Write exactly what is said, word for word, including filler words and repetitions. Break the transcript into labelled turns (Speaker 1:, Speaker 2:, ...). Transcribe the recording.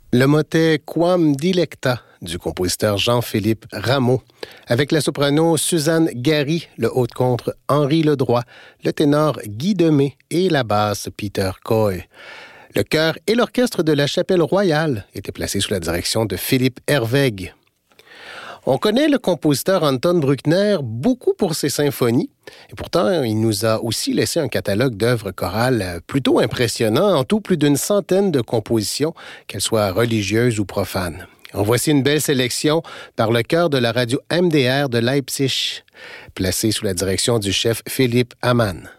Speaker 1: Le motet Quam Dilecta du compositeur Jean-Philippe Rameau, avec la soprano Suzanne Gary, le haut-de-contre Henri Ledroit, le ténor Guy Demey et la basse Peter Coy. Le chœur et l'orchestre de la Chapelle Royale étaient placés sous la direction de Philippe Hervègue. On connaît le compositeur Anton Bruckner beaucoup pour ses symphonies, et pourtant, il nous a aussi laissé un catalogue d'œuvres chorales plutôt impressionnant, en tout plus d'une centaine de compositions, qu'elles soient religieuses ou profanes. En voici une belle sélection par le chœur de la radio M D R de Leipzig, placé sous la direction du chef Philippe Hamann.